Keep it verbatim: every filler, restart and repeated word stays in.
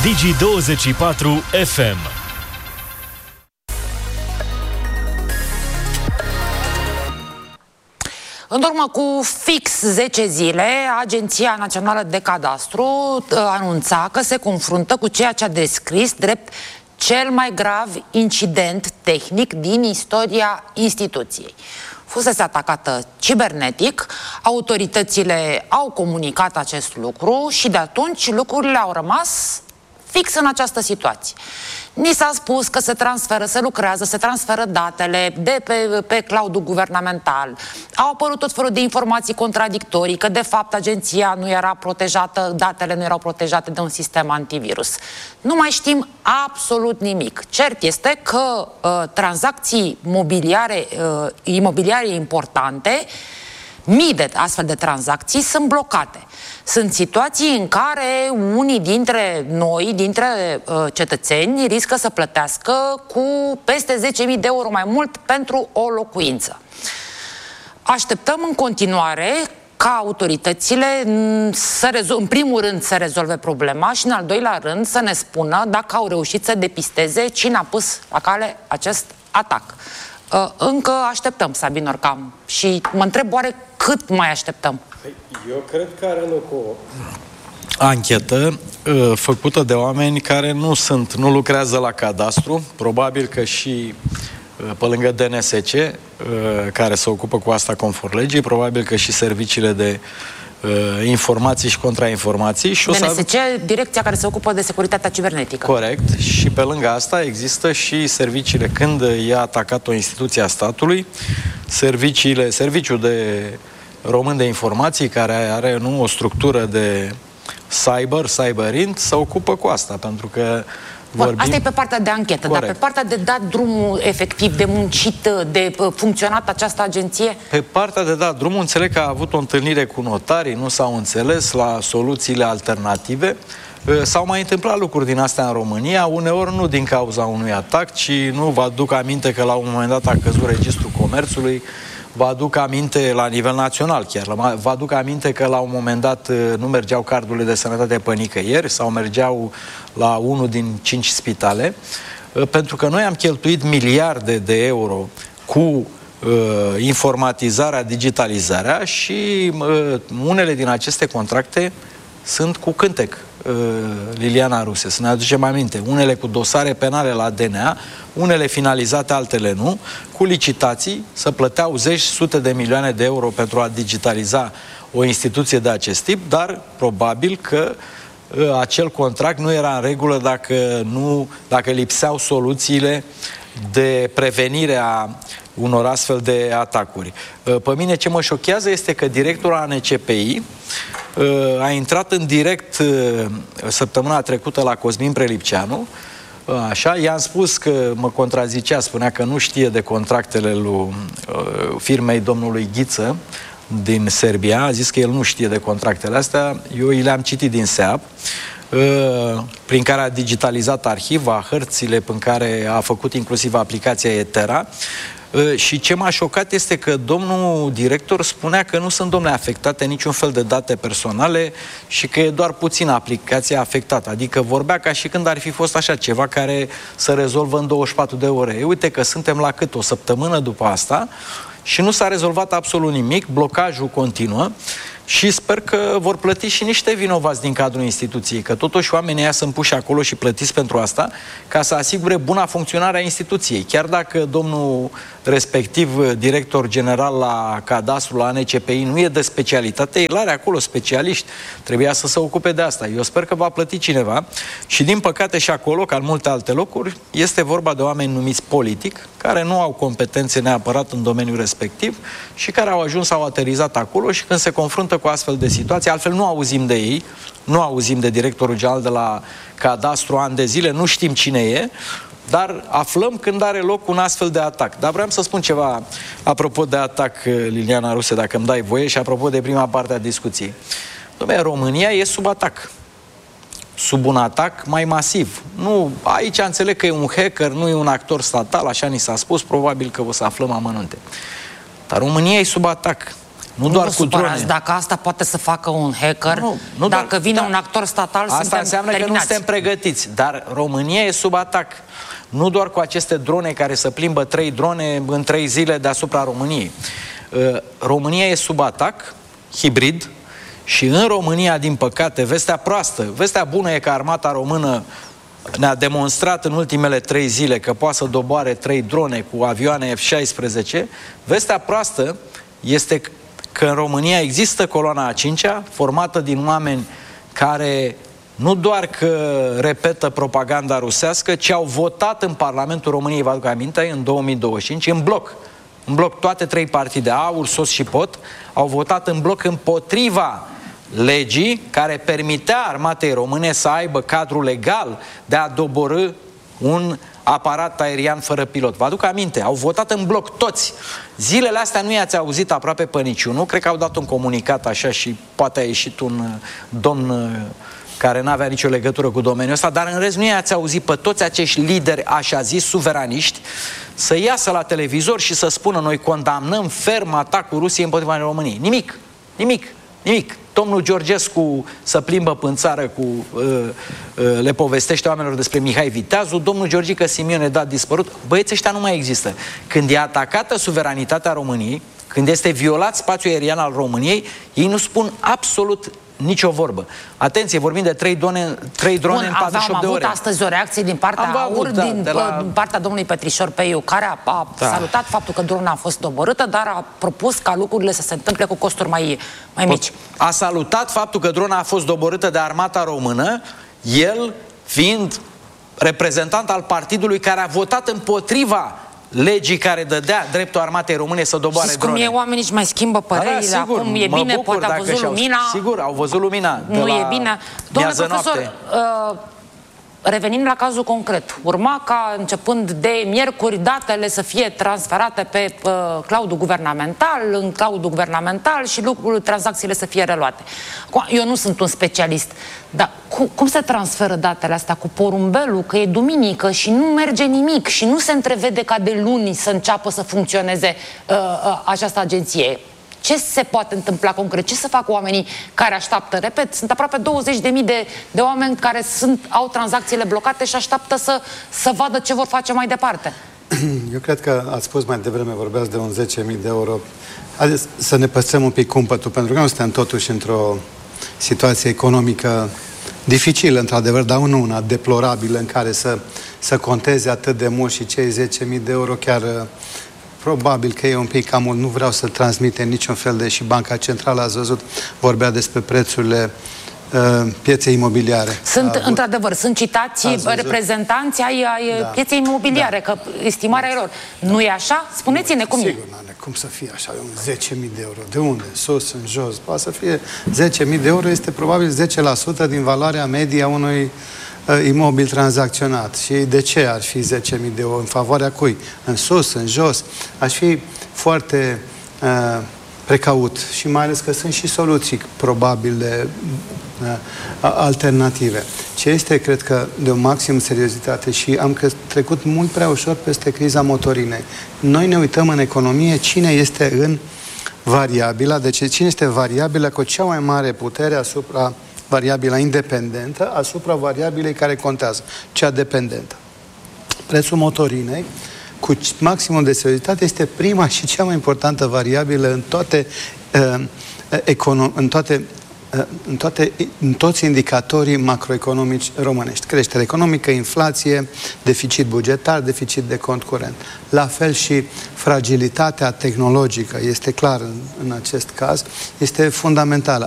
Digi douăzeci și patru F M. În urmă cu fix zece zile, Agenția Națională de Cadastru anunța că se confruntă cu ceea ce a descris drept cel mai grav incident tehnic din istoria instituției. Fusese atacată cibernetic, autoritățile au comunicat acest lucru și de atunci lucrurile au rămas fix în această situație. Ni s-a spus că se transferă, se lucrează, se transferă datele de pe, pe cloud-ul guvernamental. Au apărut tot felul de informații contradictorii, că de fapt agenția nu era protejată, datele nu erau protejate de un sistem antivirus. Nu mai știm absolut nimic. Cert este că uh, tranzacții mobiliare, uh, imobiliare importante, mii de astfel de tranzacții sunt blocate. Sunt situații în care unii dintre noi, dintre uh, cetățeni, riscă să plătească cu peste zece mii de euro mai mult pentru o locuință. Așteptăm în continuare ca autoritățile să rezol- în primul rând să rezolve problema și în al doilea rând să ne spună dacă au reușit să depisteze cine a pus la cale acest atac. Uh, încă așteptăm, Sabin Orcam, și mă întreb oare cât mai așteptăm? Eu cred că are loc o anchetă uh, făcută de oameni care nu sunt, nu lucrează la cadastru, probabil că și uh, pe lângă D N S C, uh, care se ocupă cu asta conform legii, probabil că și serviciile de uh, informații și contrainformații. Și D N S C, să... direcția care se ocupă de securitatea cibernetică. Corect. Și pe lângă asta există și serviciile, când e atacat o instituție a statului, serviciile, serviciul de român de informații, care are nu, o structură de cyber, cyberint, se ocupă cu asta, pentru că vorbim... Asta e pe partea de anchetă, corect. Dar pe partea de dat drumul efectiv, de muncit, de funcționat această agenție? Pe partea de dat drumul, înțeleg că a avut o întâlnire cu notarii, nu s-au înțeles la soluțiile alternative. S-au mai întâmplat lucruri din astea în România, uneori nu din cauza unui atac, ci nu vă aduc aminte că la un moment dat a căzut Registrul Comerțului. Vă aduc aminte la nivel național chiar, vă aduc aminte că la un moment dat nu mergeau cardurile de sănătate pe nicăieri sau mergeau la unul din cinci spitale, pentru că noi am cheltuit miliarde de euro cu uh, informatizarea, digitalizarea și uh, unele din aceste contracte sunt cu cântec, uh, Liliana Ruse, să ne aducem aminte. Unele cu dosare penale la D N A, unele finalizate, altele nu, cu licitații, să plăteau zeci, sute de milioane de euro pentru a digitaliza o instituție de acest tip, dar probabil că uh, acel contract nu era în regulă dacă, nu, dacă lipseau soluțiile de prevenire a unor astfel de atacuri. Pe mine ce mă șochează este că directorul A N C P I a intrat în direct săptămâna trecută la Cosmin Prelipceanu, așa, i-am spus că mă contrazicea, spunea că nu știe de contractele lui firmei domnului Ghiță din Serbia, a zis că el nu știe de contractele astea, eu i le-am citit din S E A P, prin care a digitalizat arhiva, hărțile prin care a făcut inclusiv aplicația Etera. Și ce m-a șocat este că domnul director spunea că nu sunt, domnule, afectate niciun fel de date personale și că e doar puțin aplicația afectată. Adică vorbea ca și când ar fi fost așa ceva care se rezolvă în douăzeci și patru de ore. E, uite că suntem la cât? O săptămână după asta și nu s-a rezolvat absolut nimic, blocajul continuă. Și sper că vor plăti și niște vinovați din cadrul instituției, că totuși oamenii ăia sunt puși acolo și plătiți pentru asta, ca să asigure buna funcționare a instituției. Chiar dacă domnul respectiv, director general la cadastru, la A N C P I, nu e de specialitate, el are acolo specialiști, trebuia să se ocupe de asta. Eu sper că va plăti cineva și din păcate și acolo, ca în multe alte locuri, este vorba de oameni numiți politic, care nu au competențe neapărat în domeniul respectiv și care au ajuns, au aterizat acolo și când se confruntă cu astfel de situații, altfel nu auzim de ei, nu auzim de directorul general de la cadastru ani de zile, nu știm cine e, dar aflăm când are loc un astfel de atac. Dar vreau să spun ceva apropo de atac, Liliana Ruse, dacă îmi dai voie, și apropo de prima parte a discuției. Dom'le, România e sub atac. Sub un atac mai masiv. Nu, aici înțeleg că e un hacker, nu e un actor statal, așa ni s-a spus, probabil că o să aflăm amănunte. Dar România e sub atac. Nu, nu doar cu drone. Dacă asta poate să facă un hacker, nu, nu dacă doar, vine da, un actor statal, asta suntem înseamnă terminați. Că nu suntem pregătiți. Dar România e sub atac. Nu doar cu aceste drone care să plimbă trei drone în trei zile deasupra României. România e sub atac, hibrid, și în România, din păcate, vestea proastă, vestea bună e că armata română ne-a demonstrat în ultimele trei zile că poate să doboare trei drone cu avioane F șaisprezece. Vestea proastă este că în România există coloana a cincea, formată din oameni care nu doar că repetă propaganda rusească, ci au votat în Parlamentul României, vă aduc aminte, în două mii douăzeci și cinci, în bloc. În bloc, toate trei partide, AUR, SOS și P O T, au votat în bloc împotriva legii care permitea armatei române să aibă cadrul legal de a doborî un aparat aerian fără pilot. Vă aduc aminte, au votat în bloc toți. Zilele astea nu i-ați auzit aproape pe niciunul. Cred că au dat un comunicat așa și poate a ieșit un domn care n-avea nicio legătură cu domeniul ăsta, dar în rest nu i-ați auzit pe toți acești lideri, așa zis, suveraniști, să iasă la televizor și să spună: noi condamnăm ferm atacul Rusiei împotriva României. Nimic, nimic, nimic. Domnul Georgescu să plimbă în țară cu, uh, uh, le povestește oamenilor despre Mihai Viteazu, domnul Georgică Simione dat dispărut. Băieții ăștia nu mai există. Când e atacată suveranitatea României, când este violat spațiul aerian al României, ei nu spun absolut nicio vorbă. Atenție, vorbim de trei drone, trei drone Bun, în patruzeci și opt de ore. Am avut astăzi o reacție din partea Am AUR, avut, da, din, la... din partea domnului Petrișor Peiu, care a, a da. salutat faptul că drona a fost doborâtă, dar a propus ca lucrurile să se întâmple cu costuri mai, mai mici. A salutat faptul că drona a fost doborâtă de armata română, el fiind reprezentant al partidului care a votat împotriva legii care dădea dreptul armatei române să doboare Știți drone. cum e, oamenii își mai schimbă părerile, da, da, sigur, acum e bine, poate a văzut lumina. Sigur, au văzut lumina. Nu e bine. Domnule profesor, uh, revenind la cazul concret, urma ca începând de miercuri datele să fie transferate pe uh, cloud-ul guvernamental, în cloud-ul guvernamental și lucrurile, tranzacțiile să fie reluate. Eu nu sunt un specialist, dar cum, cum se transferă datele astea cu porumbelul, că e duminică și nu merge nimic și nu se întrevede ca de luni să înceapă să funcționeze uh, uh, această agenție? Ce se poate întâmpla concret? Ce să fac oamenii care așteaptă? Repet, sunt aproape douăzeci de mii de, de oameni care sunt, au tranzacțiile blocate și așteaptă să, să vadă ce vor face mai departe. Eu cred că ați spus mai devreme, vorbeați de un zece mii de euro. Haideți să ne păstrăm un pic cumpătul, pentru că nu suntem totuși într-o situație economică dificilă, într-adevăr, dar nu una deplorabilă în care să, să conteze atât de mult și cei zece mii de euro chiar... Probabil că e un pic cam mult, nu vreau să-l transmite niciun fel de... Și Banca Centrală, ați văzut, vorbea despre prețurile uh, pieței imobiliare. Sunt, într-adevăr, sunt citați reprezentanți ai, ai da. pieței imobiliare, da. că estimarea da. lor. Da. Nu e așa? Spuneți-ne cum Sigur, e. Sigur, cum să fie așa, zece mii de euro. De unde? Sus, în jos? Poate să fie zece mii de euro, este probabil zece la sută din valoarea medie a unui imobil tranzacționat. Și de ce ar fi zece mii de euro? În favoarea cui? În sus, în jos? Aș fi foarte uh, precaut și mai ales că sunt și soluții probabile uh, alternative. Ce este, cred că, de o maximă seriozitate și am trecut mult prea ușor peste criza motorinei. Noi ne uităm în economie cine este în variabila, deci cine este variabila cu cea mai mare putere asupra variabila independentă asupra variabilei care contează, cea dependentă. Prețul motorinei, cu maximum de seriozitate, este prima și cea mai importantă variabilă în toate, uh, econom- în toate, uh, în toate, în toți indicatorii macroeconomici românești. Creștere economică, inflație, deficit bugetar, deficit de cont curent. La fel și fragilitatea tehnologică, este clar în, în acest caz, este fundamentală.